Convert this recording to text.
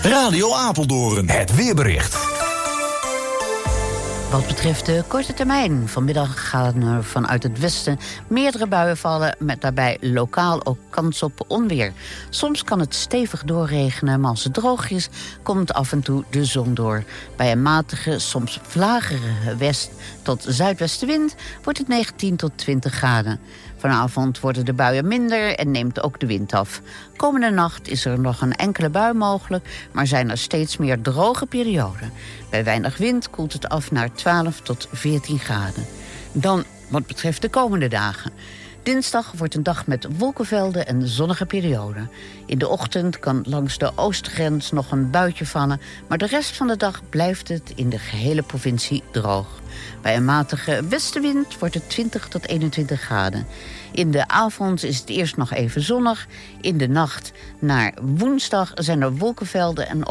Radio Apeldoorn. Het weerbericht. Wat betreft de korte termijn. Vanmiddag gaan er vanuit het westen meerdere buien vallen, met daarbij lokaal ook kans op onweer. Soms kan het stevig doorregenen, maar als het droog is, komt af en toe de zon door. Bij een matige, soms vlagere west- tot zuidwestenwind wordt het 19 tot 20 graden. Vanavond worden de buien minder en neemt ook de wind af. Komende nacht is er nog een enkele bui mogelijk, maar zijn er steeds meer droge perioden. Bij weinig wind koelt het af naar 12 tot 14 graden. Dan wat betreft de komende dagen. Dinsdag wordt een dag met wolkenvelden en zonnige perioden. In de ochtend kan langs de oostgrens nog een buitje vallen, maar de rest van de dag blijft het in de gehele provincie droog. Bij een matige westenwind wordt het 20 tot 21 graden. In de avond is het eerst nog even zonnig. In de nacht naar woensdag zijn er wolkenvelden en